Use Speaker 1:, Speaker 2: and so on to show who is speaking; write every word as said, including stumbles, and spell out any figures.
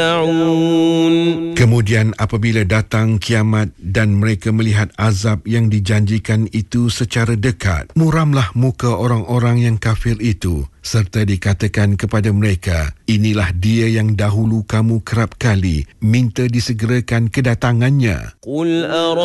Speaker 1: Kemudian apabila datang kiamat dan mereka melihat azab yang dijanjikan itu secara dekat, muramlah muka orang-orang yang kafir itu, serta dikatakan kepada mereka, inilah dia yang dahulu kamu kerap kali minta disegerakan kedatangannya.